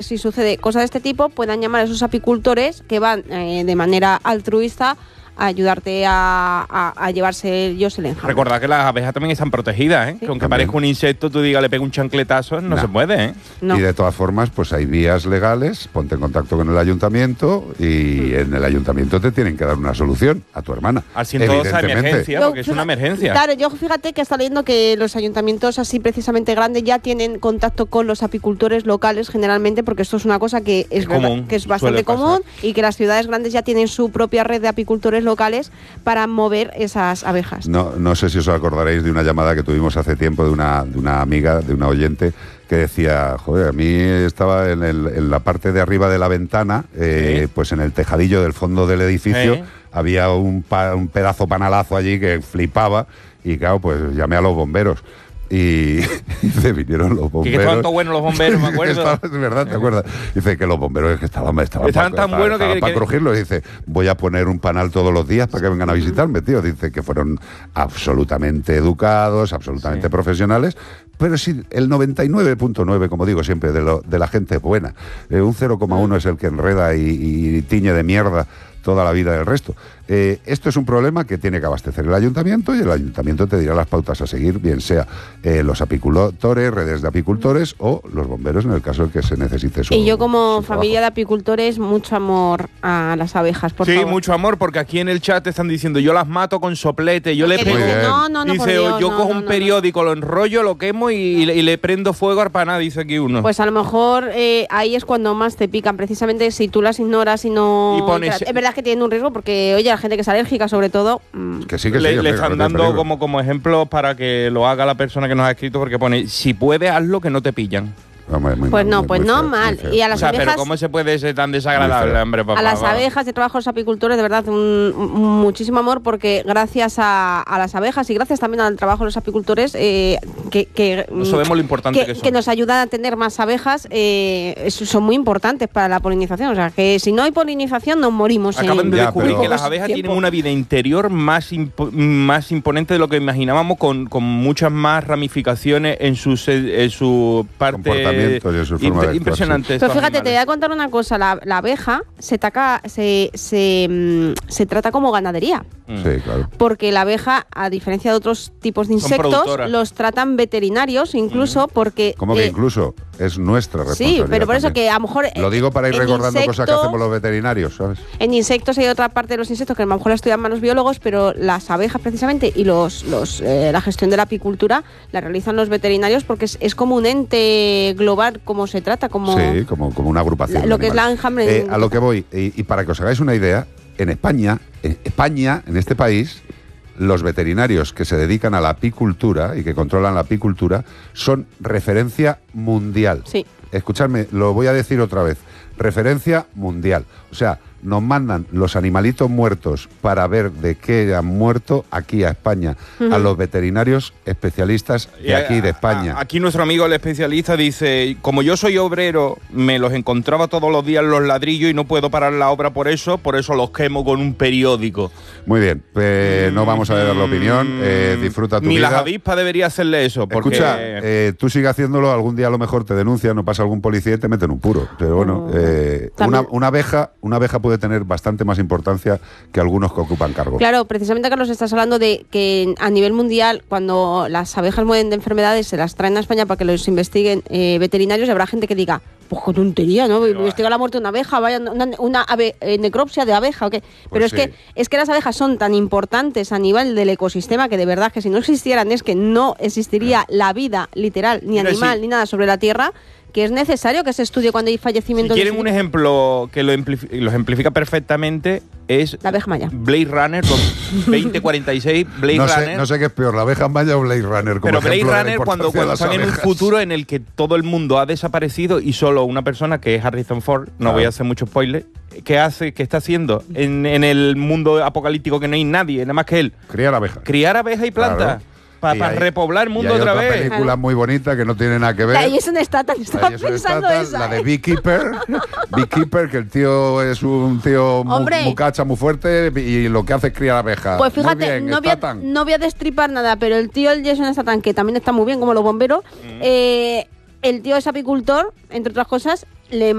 si sucede cosas de este tipo, puedan llamar a esos apicultores que van de manera altruista a ayudarte a llevarse ellos el enjambre. Recordad que las abejas también están protegidas, ¿eh? Sí. Que aunque parezca un insecto, tú digas, le pega un chancletazo, no se puede, ¿eh? No. Y de todas formas, pues hay vías legales, ponte en contacto con el ayuntamiento y en el ayuntamiento te tienen que dar una solución a tu hermana. Al 112 emergencia, porque es una emergencia. Claro, yo fíjate que está leyendo que los ayuntamientos así precisamente grandes ya tienen contacto con los apicultores locales generalmente, porque esto es una cosa que es común, que es bastante suele pasar. común, y que las ciudades grandes ya tienen su propia red de apicultores locales para mover esas abejas. No sé si os acordaréis de una llamada que tuvimos hace tiempo de una amiga, de una oyente, que decía, joder, a mí estaba en la parte de arriba de la ventana, pues en el tejadillo del fondo del edificio, había un pedazo panalazo allí que flipaba, y claro, pues llamé a los bomberos. Y dice, vinieron los bomberos. Que estaban tan buenos los bomberos, me acuerdo. Es verdad, ¿te acuerdas? Dice que los bomberos que estaban tan buenos para crujirlos. Dice, voy a poner un panal todos los días para que vengan a visitarme, tío. Dice que fueron absolutamente educados, absolutamente profesionales, pero sí, el 99.9, como digo siempre, de la gente es buena. Un 0,1 es el que enreda y tiñe de mierda toda la vida del resto. Esto es un problema que tiene que abastecer el ayuntamiento, y el ayuntamiento te dirá las pautas a seguir, bien sea los apicultores, redes de apicultores o los bomberos en el caso de que se necesite su. Y yo, como su familia trabajo. de apicultores, mucho amor a las abejas, por favor. Sí, mucho amor, porque aquí en el chat te están diciendo, yo las mato con soplete, yo le Que pego. dice, no, Dice, por Dios, yo no, cojo no, un no, periódico, lo enrollo, lo quemo y le prendo fuego a arpaná, dice aquí uno. Pues a lo mejor ahí es cuando más te pican, precisamente si tú las ignoras y no... Y pones- Es verdad que tienen un riesgo, porque, oye, la gente que es alérgica, sobre todo... Que sí, que le hombre, están que dando peligro. como ejemplo para que lo haga la persona que nos ha escrito, porque pone, si puedes, hazlo, que no te pillan. Hombre, muy Pues mal, no, muy pues feo, no, muy mal. feo. Y a O las sea, abejas... pero ¿cómo se puede ser tan desagradable, hombre? Por A las favor? abejas y trabajo los apicultores, de verdad, muchísimo amor, porque gracias a las abejas y gracias también al trabajo de los apicultores, No sabemos lo importante que son. que nos ayudan a tener más abejas, son muy importantes para la polinización. O sea, que si no hay polinización, nos morimos. Acaban de Ya, descubrir pero- que las abejas tienen una vida interior más imponente de lo que imaginábamos, con muchas más ramificaciones en su parte. Comportamientos y en su forma de actuar, impresionante. Pero estos fíjate, te voy animales. a contar una cosa. La abeja se trata como ganadería. Sí, claro. Porque la abeja, a diferencia de otros tipos de Son insectos, productoras. los tratan veterinarios, incluso porque... Como que incluso es nuestra responsabilidad. Sí, pero por eso también. que a lo mejor... Lo digo para ir en recordando cosas que insectos- hacemos los veterinarios, ¿sabes? En insectos hay otra parte de los insectos que a lo mejor la estudian más los biólogos, pero las abejas precisamente y la gestión de la apicultura la realizan los veterinarios, porque es como un ente global, como se trata, como... Sí, como una agrupación. Lo de que es la animales. enjambre. A lo que voy, y para que os hagáis una idea, en España, en este país, los veterinarios que se dedican a la apicultura y que controlan la apicultura son referencia mundial. Sí. Escuchadme, lo voy a decir otra vez. Referencia mundial. O sea, nos mandan los animalitos muertos para ver de qué han muerto aquí a España, a los veterinarios especialistas de aquí, de España. Aquí nuestro amigo el especialista dice, como yo soy obrero, me los encontraba todos los días los ladrillos y no puedo parar la obra por eso los quemo con un periódico. Muy bien, no vamos a dar la opinión, disfruta tu Ni vida. las avispas debería hacerle eso, porque... Escucha, tú sigue haciéndolo, algún día a lo mejor te denuncian, no pasa algún policía y te meten un puro. Pero bueno, También- una abeja puede tener bastante más importancia que algunos que ocupan cargo. Claro, precisamente, Carlos, estás hablando de que a nivel mundial, cuando las abejas mueren de enfermedades, se las traen a España para que los investiguen veterinarios, y habrá gente que diga, pues qué tontería, ¿no? Investiga la muerte de una abeja, vaya, una necropsia de abeja, ¿o qué? Pero Pues es que las abejas son tan importantes a nivel del ecosistema que de verdad que si no existieran es que no existiría la vida literal, ni Mira, animal, sí. ni nada sobre la Tierra, que es necesario que se estudie cuando hay Si fallecimientos. quieren un ejemplo que lo ejemplifica perfectamente, es La abeja maya. Blade Runner con 2046, Blade Runner. No sé qué es peor, la abeja maya o Blade Runner. Como Pero Blade ejemplo de la Runner, cuando importancia de las están en un abejas. futuro en el que todo el mundo ha desaparecido y solo una persona, que es Harrison Ford, no Claro. voy a hacer mucho spoiler, ¿qué está haciendo en el mundo apocalíptico que no hay nadie, nada más que él? Criar abeja. Criar abejas y plantas. Claro. Para Y hay- repoblar el mundo y hay otra otra vez. película Claro. muy bonita que no tiene nada que ver. La Jason Statham, estaba La Jason pensando Statham, esa. la de Beekeeper. Beekeeper, que el tío es un tío Hombre. muy cacha, muy fuerte, y lo que hace es criar abejas. Pues Muy fíjate, bien, no Statham. voy a destripar nada, pero el tío, el Jason Statham, que también está muy bien, como los bomberos, el tío es apicultor, entre otras cosas, le